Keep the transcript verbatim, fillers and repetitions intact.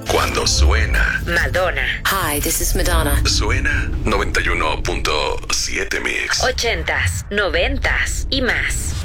Cuando suena Madonna. Hi, this is Madonna. Suena noventa y uno punto siete Mix. Ochentas, noventas y más.